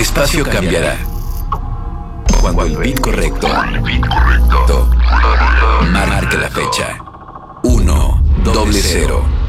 espacio cambiará cuando el bit correcto marque la fecha 100.